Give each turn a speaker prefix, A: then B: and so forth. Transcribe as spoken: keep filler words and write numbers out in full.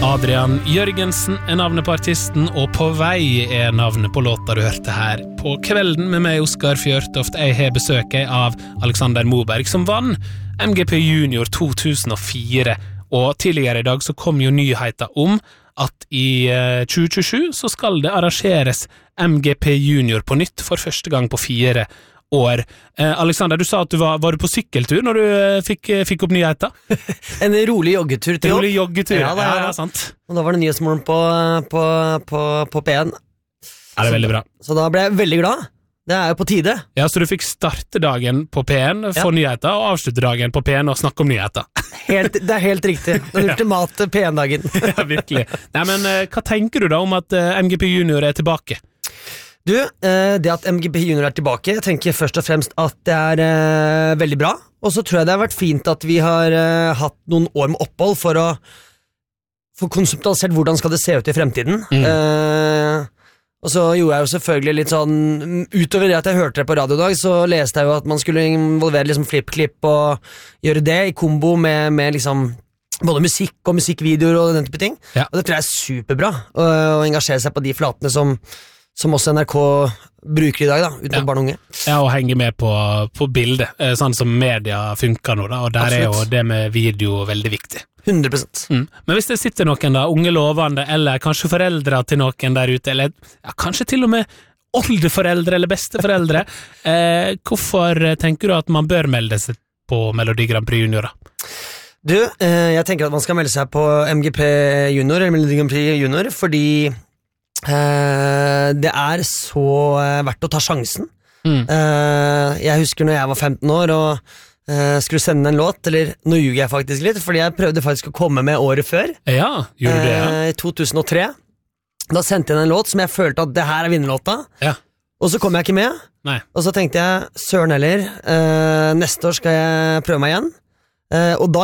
A: Adrian Jørgensen er navnet på artisten, og På vei er navnet på låta du hørte her. På kvelden med meg, Oskar Fjørtoft, jeg har besøket av Alexander Moberg, som vann M G P Junior to tusen og fire. Og tidligere i dag så kom jo nyheter om at i tjue tjuesju så skal det arrangeres M G P Junior på nytt for første gang på fire år. Eh, Alexander, du sa at du var, var du på sykkeltur når du eh, fikk, fikk opp nyheter?
B: En rolig joggetur til
A: Rolig joggetur, ja,
B: det,
A: ja, ja, sant.
B: Og da var det nyhetsmorgen på, på, på, på P en.
A: Ja, det er veldig bra.
B: Så, så da ble jeg veldig glad. Det er jo på tide.
A: Ja, så du fikk starte dagen på P en for ja. nyheter, og avslutte dagen på P en og snakke om nyheter.
B: Helt, det er helt riktig. Den ultimate P en-dagen.
A: Ja, virkelig. Nei, men eh, hva tenker du da om at eh, M G P Junior er tilbake?
B: Du, eh, det at M G P Junior er tilbake, jeg tenker først og fremst at det er eh, veldig bra. Og så tror jeg det har vært fint at vi har eh, hatt noen år med opphold for å få konseptualisert hvordan skal det se ut i fremtiden. Mm. Eh, og så gjorde jeg jo selvfølgelig litt sånn, utover det at jeg hørte det på radio i dag, så leste jeg jo at man skulle involvere liksom flip-klipp og gjøre det i kombo med, med liksom både musikk og musikkvideoer og den type ting. Ja. Og det tror jeg er superbra, å, å engasjere seg på de flatene som som også N R K bruker i dag da, utenom ja. barn og unge.
A: Ja, og henge med på, på bildet, sånn som media funker nå da, og der Absolutt. Er jo det med video veldig viktig.
B: hundre prosent.
A: Mm. Men hvis det sitter noen da, unge lovende, eller kanskje foreldre til noen der ute, eller ja, kanskje til og med oldeforeldre eller besteforeldre, eh, hvorfor tenker du at man bør melde seg på Melodi Grand Prix Junior da?
B: Du, eh, jeg tenker at man skal melde seg på M G P Junior, eller Melodi Grand Prix Junior, fordi Uh, det er så uh, verdt å ta sjansen. mm. uh, Jeg husker når jeg var femten år og uh, skulle sende en låt, eller nå ljuger jeg faktisk litt, fordi jeg prøvde faktisk å komme med året før.
A: Ja, gjorde du det? Ja.
B: I to tusen og tre. Da sendte jeg en låt som jeg følte at det her er vinnerlåta.
A: Ja.
B: Og så kom jeg ikke med.
A: Nei.
B: Og så tenkte jeg, søren heller, uh, neste år skal jeg prøve meg igjen. uh, Og da